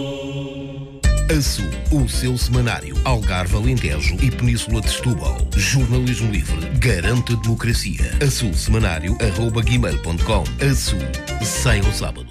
A Sul, o seu semanário Algarve, Alentejo e Península de Setúbal. Jornalismo livre, garante a democracia. A Sul Semanário @gmail.com. A Sul, sai ao sábado.